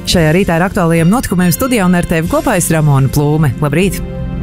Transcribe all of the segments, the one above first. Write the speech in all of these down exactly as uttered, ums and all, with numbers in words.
Šajā rītā ar aktuālajiem notikumiem studijā un ar tevi kopā es Ramona Plūme. Labrīt!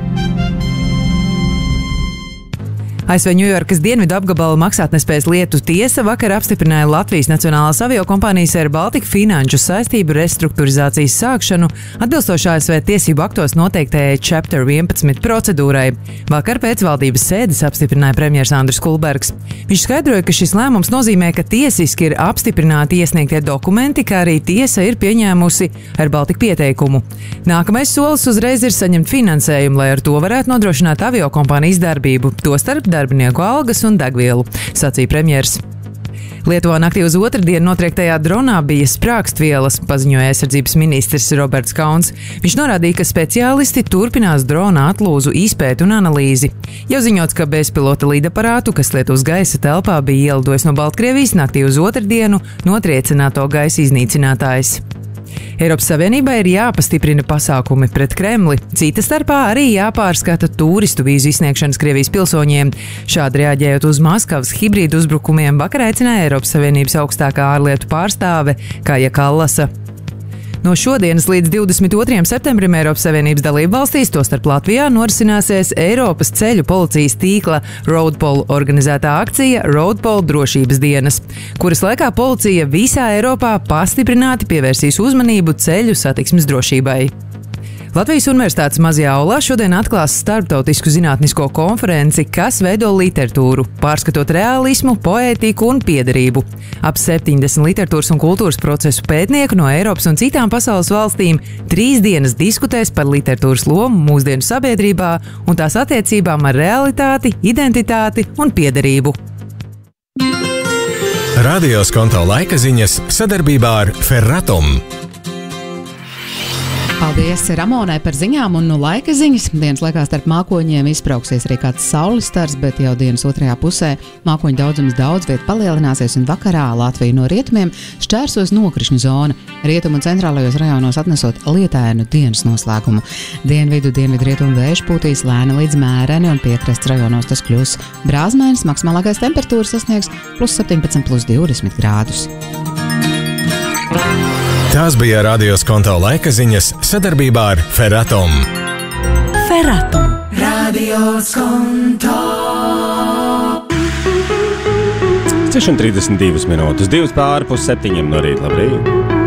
A S V Ņujorkas dienvidu apgabala maksātnespējas lietu tiesa vakar apstiprināja Latvijas Nacionālās aviokompānijas Air Baltica finanšu saistību restruktūrizācijas sākšanu atbilstoši A S V tiesību aktos noteiktajai Chapter vienpadsmit procedūrai. Vakar pēc valdības sēdes apstiprināja premjers Andris Kulbergs. Viņš skaidroja, ka šis lēmums nozīmē, ka tiesiski ir apstiprināti iesniegtie dokumenti, kā arī tiesa ir pieņēmusi Air Baltica pieteikumu. Nākamais solis uzreiz ir saņemt finansējumu, lai ar to varētu nodrošināt aviokompānijas darbību, tostarp darbinieku algas un degvielu, sacīja premjers. Lietuvā naktī uz otrdienu notriektajā dronā bija sprāgstvielas, paziņoja aizsardzības ministrs Roberts Kauns. Viņš norādīja, ka speciālisti turpinās drona atlūzu izpēti un analīzi. Jau ziņots, ka bezpilota lidaparātu, kas Lietuvas gaisa telpā bija ielidojis no Baltkrievijas, naktī uz otrdienu notriecināto gaisa iznīcinātājs. Eiropas Savienībai ir jāpastiprina pasākumi pret Kremli, cita starpā arī jāpārskata turistu vīzu izsniegšanas Krievijas pilsoņiem. Šādi reaģējot uz Maskavas hibrīdu uzbrukumiem, vakar aicināja Eiropas Savienības augstākā ārlietu pārstāve Kaja Kallasa. No šodienas līdz divdesmit otrajam septembrim Eiropas Savienības dalību valstīs, tostarp Latvijā, norisināsies Eiropas ceļu policijas tīkla Roadpol organizētā akcija Roadpol drošības dienas, kuras laikā policija visā Eiropā pastiprināti pievērsīs uzmanību ceļu satiksmes drošībai. Latvijas Universitātes mazajā aulā šodien atklās starptautisku zinātnisko konferenci, kas veido literatūru, pārskatot realismu, poētiku un piederību. Ap septiņdesmit literatūras un kultūras procesu pētnieku no Eiropas un citām pasaules valstīm trīs dienas diskutēs par literatūras lomu mūsdienu sabiedrībā un tās attiecībām ar realitāti, identitāti un piederību. Radio Skonto laika ziņas sadarbībā ar Ferratum. Paldies Ramonai par ziņām un nu laika ziņas. Dienas laikā starp mākoņiem izbrauksies arī kāds saules stars, bet jau dienas otrajā pusē mākoņu daudzums daudz viet palielināsies un vakarā Latviju no rietumiem šķērsos nokrišņu zona. Rietumu un centrālajos rajonos atnesot lietainu dienas noslēgumu. Dienvidu, dienvidu rietumu vējš pūtīs lēni līdz mēreni un piekrasts rajonos tas kļūs brāzmēns. Maksimālākais temperatūras sasniegs plus septiņpadsmit, plus divdesmit grādus. Tās bija Radio Skonto laika ziņas sadarbībā ar Ferratum. Ferratum. Radio Skonto. seši un trīsdesmit divas minūtes, divas pāri pus septiņiem no rīta, labrīt.